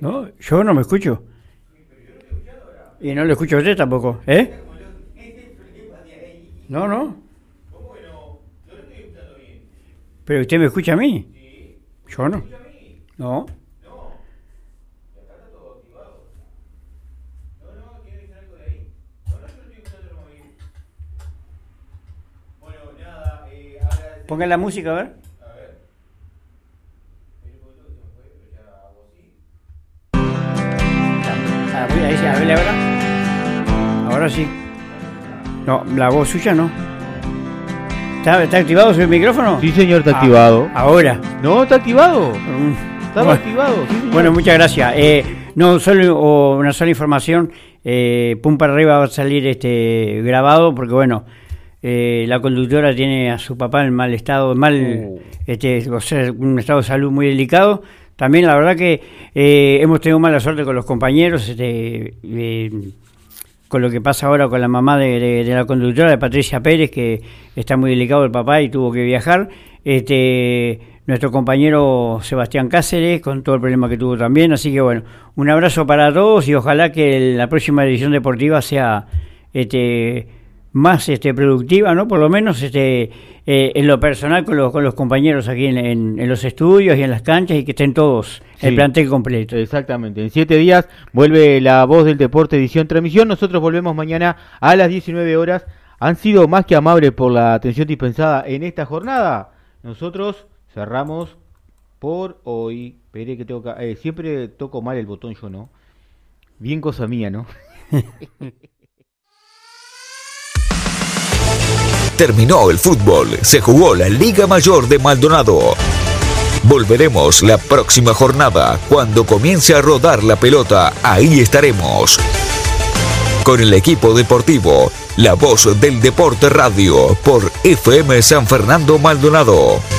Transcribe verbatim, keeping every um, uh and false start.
No, yo no me escucho. Y no le escucho a usted tampoco, ¿eh? No, no. ¿Pero usted me escucha a mí? Yo no. No. Pongan la música, a ver. Ah, ahí sí, a ver, ahora. Ahora sí. No, la voz suya no. ¿Está, está activado su micrófono? Sí, señor, está ah, activado. Ahora. No, está activado. Mm. Estaba Bueno, activado. Sí, bueno, muchas gracias. Eh, no, solo o una sola información. Eh, Pum para arriba va a salir este grabado porque, bueno, eh, la conductora tiene a su papá en mal estado, mal, Oh. este, o sea, un estado de salud muy delicado. También la verdad que eh, hemos tenido mala suerte con los compañeros, este, eh, con lo que pasa ahora con la mamá de, de, de la conductora, de Patricia Pérez, que está muy delicado el papá y tuvo que viajar. Este, nuestro compañero Sebastián Cáceres, con todo el problema que tuvo también. Así que bueno, un abrazo para todos y ojalá que la próxima edición deportiva sea este, más este, productiva, ¿no? Por lo menos este, eh, en lo personal con los, con los compañeros aquí en, en, en los estudios y en las canchas y que estén todos, sí, el plantel completo. Exactamente, en siete días vuelve La Voz del Deporte edición transmisión. Nosotros volvemos mañana a las diecinueve horas. Han sido más que amables por la atención dispensada en esta jornada. Nosotros cerramos por hoy. Esperé que tengo que, eh, siempre toco mal el botón yo, ¿no? Bien cosa mía, ¿no? Terminó el fútbol, se jugó la Liga Mayor de Maldonado. Volveremos la próxima jornada. Cuando comience a rodar la pelota, ahí estaremos. Con el equipo deportivo, La Voz del Deporte Radio, por F M San Fernando Maldonado.